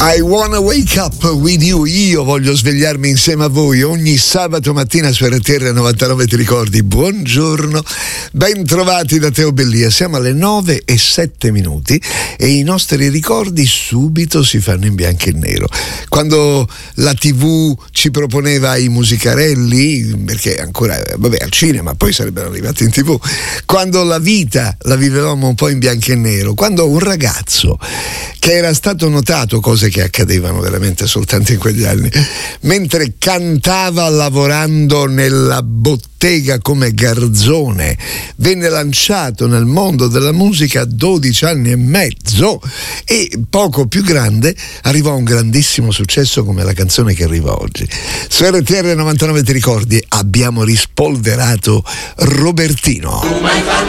I wanna wake up with you. Io voglio svegliarmi insieme a voi ogni sabato mattina su RTR 99. Ti ricordi? Buongiorno, ben trovati da Teo Bellia. Siamo alle 9:07 e i nostri ricordi subito si fanno in bianco e nero. Quando la TV ci proponeva i musicarelli, perché ancora al cinema, poi sarebbero arrivati in TV, quando la vita la vivevamo un po' in bianco e nero, quando un ragazzo che era stato notato, cose che accadevano veramente soltanto in quegli anni, mentre cantava lavorando nella bottega come garzone, venne lanciato nel mondo della musica a 12 anni e mezzo e poco più grande arrivò a un grandissimo successo come la canzone che arriva oggi. Su RTR 99 ti ricordi? Abbiamo rispolverato Robertino.